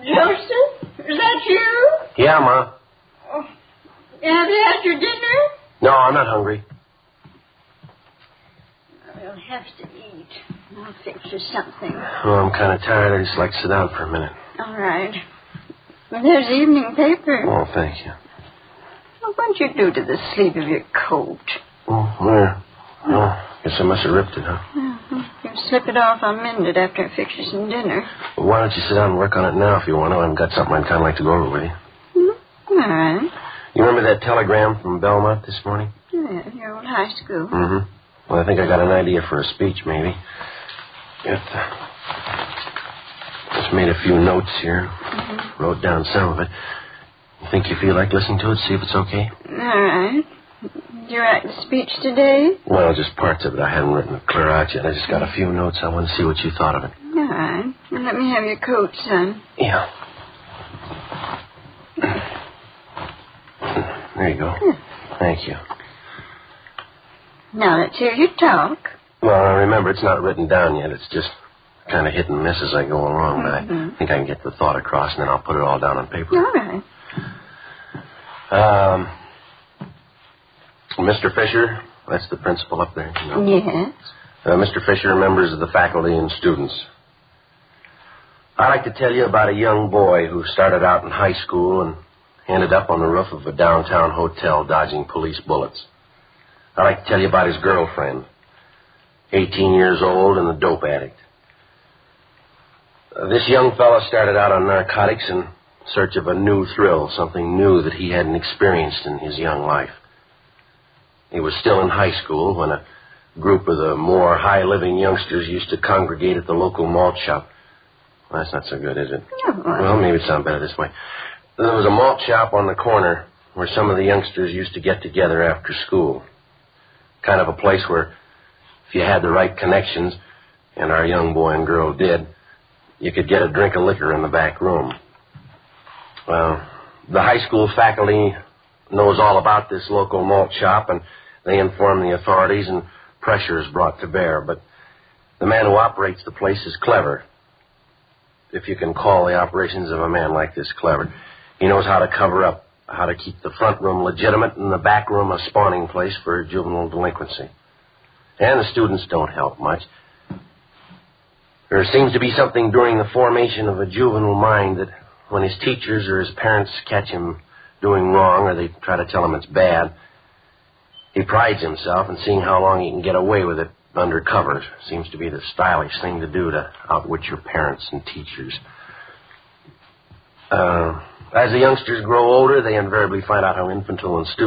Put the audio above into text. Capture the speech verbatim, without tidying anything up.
Joseph, is that you? Yeah, Ma. Oh, have you had your dinner? No, I'm not hungry. We'll have to eat. I'll fix you something. Oh, I'm kind of tired. I just like to sit down for a minute. All right. Well, there's the evening paper. Oh, thank you. Well, what'd you do to the sleeve of your coat? Oh, where? Oh, guess I must have ripped it, huh? Uh-huh. You slip it off, I'll mend it after I fix you some dinner. Well, why don't you sit down and work on it now if you want to? I've got something I'd kind of like to go over with you. Mm-hmm. All right. You remember that telegram from Belmont this morning? Yeah, your old high school. Mm-hmm. Well, I think I got an idea for a speech, maybe. It, uh, just made a few notes here. Mm-hmm. Wrote down some of it. You think you feel like listening to it? See if it's okay? All right. Did you write the speech today? Well, just parts of it. I haven't written it clear out yet. I just got a few notes. I want to see what you thought of it. All right. Well, let me have your coat, son. Yeah. There you go. Thank you. Now, let's hear you talk. Well, remember, it's not written down yet. It's just kind of hit and miss as I go along. But mm-hmm. I think I can get the thought across, and then I'll put it all down on paper. All right. Um, Mister Fisher, that's the principal up there. You know? Yes. Uh, Mister Fisher, members of the faculty and students. I'd like to tell you about a young boy who started out in high school and ended up on the roof of a downtown hotel dodging police bullets. I'd like to tell you about his girlfriend, eighteen years old and a dope addict. Uh, this young fella started out on narcotics in search of a new thrill, something new that he hadn't experienced in his young life. He was still in high school when a group of the more high-living youngsters used to congregate at the local malt shop. Well, that's not so good, is it? No. Well, maybe it sounds better this way. There was a malt shop on the corner where some of the youngsters used to get together after school. Kind of a place where if you had the right connections, and our young boy and girl did, you could get a drink of liquor in the back room. Well, the high school faculty knows all about this local malt shop, and they inform the authorities, and pressure is brought to bear. But the man who operates the place is clever, if you can call the operations of a man like this clever. He knows how to cover up, how to keep the front room legitimate and the back room a spawning place for juvenile delinquency. And the students don't help much. There seems to be something during the formation of a juvenile mind that when his teachers or his parents catch him doing wrong or they try to tell him it's bad, he prides himself in seeing how long he can get away with it undercover. Seems to be the stylish thing to do to outwit your parents and teachers. Uh, as the youngsters grow older, they invariably find out how infantile and stupid